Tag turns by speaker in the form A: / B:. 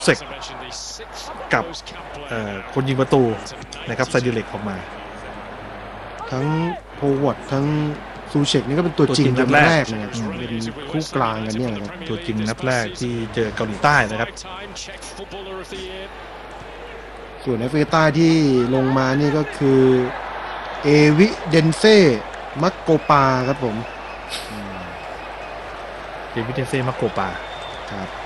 A: เซกกับคนยิงประตูนะครับไซดิเล็กออกมา
B: ทั้งโพวอร์ดทั้งซูเชกนี่ก็เป็นตัวจริงนัดแรกนะครับเป็นคู่กลางกันเนี่ยครับ
A: ตัวจริงนัดแรกที่เจอเกาหลีใต้นะครับ
B: ส่วนแอฟริกาใต้ที่ลงมานี่ก็คือเอวิเดนเซมักโกปาครับผม
A: เอวิเดนเซมักโกปา
B: ครับ